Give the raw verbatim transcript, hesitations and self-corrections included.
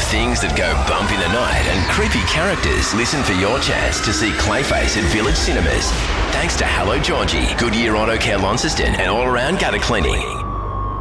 things that go bump in the night and creepy characters, listen for your chance to see Clayface at Village Cinemas. Thanks to Hello Georgie, Goodyear Auto Care Launceston and All Around Gutter Cleaning.